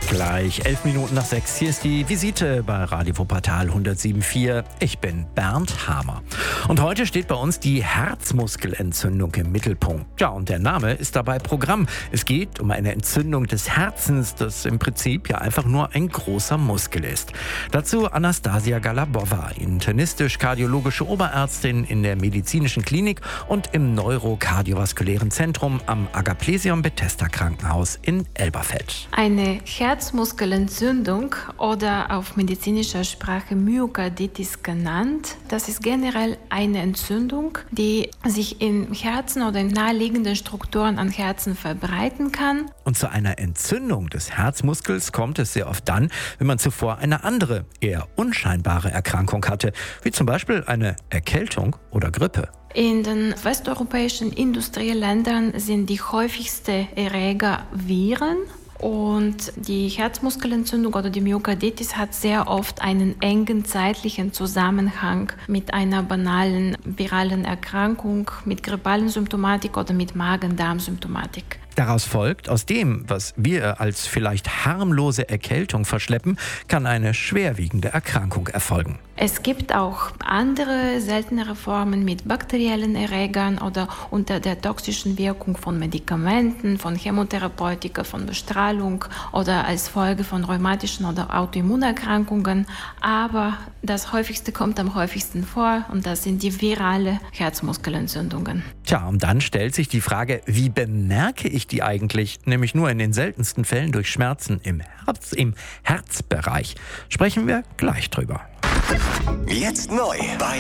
Gleich 11 Minuten nach 6. Hier ist die Visite bei Radio Wuppertal 107.4. Ich bin Bernd Hamer. Und heute steht bei uns die Herzmuskelentzündung im Mittelpunkt. Ja, und der Name ist dabei Programm. Es geht um eine Entzündung des Herzens, das im Prinzip ja einfach nur ein großer Muskel ist. Dazu Anastasia Galabova, internistisch-kardiologische Oberärztin in der medizinischen Klinik und im neurokardiovaskulären Zentrum am Agaplesium Bethesda Krankenhaus in Elberfeld. Eine Herzmuskelentzündung oder auf medizinischer Sprache Myokarditis genannt, das ist generell eine Entzündung, die sich im Herzen oder in naheliegenden Strukturen am Herzen verbreiten kann. Und zu einer Entzündung des Herzmuskels kommt es sehr oft dann, wenn man zuvor eine andere, eher unscheinbare Erkrankung hatte, wie zum Beispiel eine Erkältung oder Grippe. In den westeuropäischen Industrieländern sind die häufigsten Erreger Viren. Und die Herzmuskelentzündung oder die Myokarditis hat sehr oft einen engen zeitlichen Zusammenhang mit einer banalen viralen Erkrankung, mit grippalen Symptomatik oder mit Magen-Darm-Symptomatik. Daraus folgt, aus dem, was wir als vielleicht harmlose Erkältung verschleppen, kann eine schwerwiegende Erkrankung erfolgen. Es gibt auch andere, seltenere Formen mit bakteriellen Erregern oder unter der toxischen Wirkung von Medikamenten, von Chemotherapeutika, von Bestrahlung oder als Folge von rheumatischen oder Autoimmunerkrankungen. Aber das häufigste kommt am häufigsten vor und das sind die virale Herzmuskelentzündungen. Tja, und dann stellt sich die Frage, wie bemerke ich die eigentlich? Nämlich nur in den seltensten Fällen durch Schmerzen im Herzbereich. Sprechen wir gleich drüber. Jetzt neu bei